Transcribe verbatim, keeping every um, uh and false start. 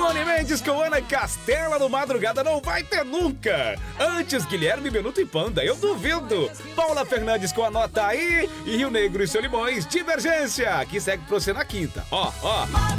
Rony Mendes com Ana Castela no Madrugada não vai ter nunca. Antes, Guilherme Benuto e Panda, eu duvido. Paula Fernandes com Anota Aí e Rio Negro e Solimões, Divergência, que segue pra você na quinta. Ó, ó.